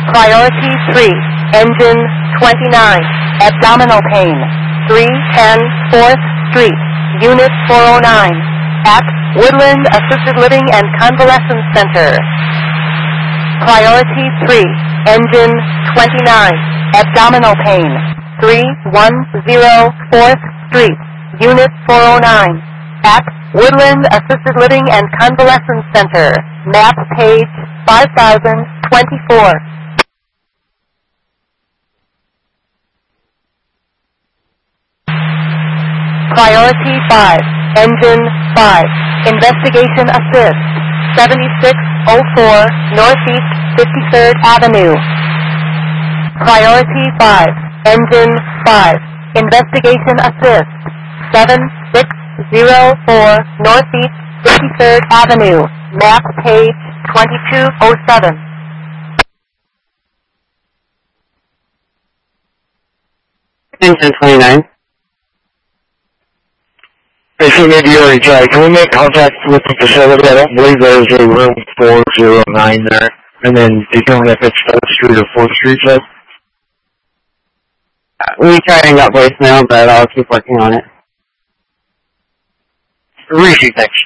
Priority 3, engine 29, abdominal pain, 310 4th Street, Unit 409, at Woodland Assisted Living and Convalescence Center. Priority 3, engine 29, abdominal pain, 310 4th Street, Unit 409, at Woodland Assisted Living and Convalescence Center, map page 5024. Priority 5, engine 5, investigation assist, 7604 Northeast 53rd Avenue. Priority 5, engine 5, investigation assist, 7604 Northeast 53rd Avenue, map page 2207. Engine 29. Can we make contact with the facility? I don't believe there's a room 409 there. And then determine if it's 4th Street or 4th Street, sir? We tried and got voicemail, but I'll keep working on it. Rishi, thanks.